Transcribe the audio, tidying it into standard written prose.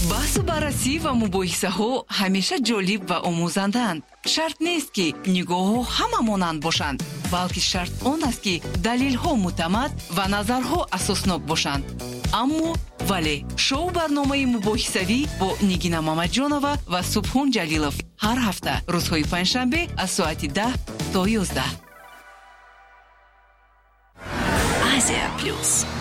بحث و بررسی و مباحثه ها همیشه جالب و آموزندند. شرط نیست که نگاه ها همه مانند باشند، بلکه شرط آن است که دلیل ها معتمد و نظرها اساسناک باشند. اما ولی شو برنامه مباحثوی با نگینا مامدجانова و سبحان جلیلов هر هفته روزهای پنجشنبه از ساعت 10 تا 11. Азия Плюс.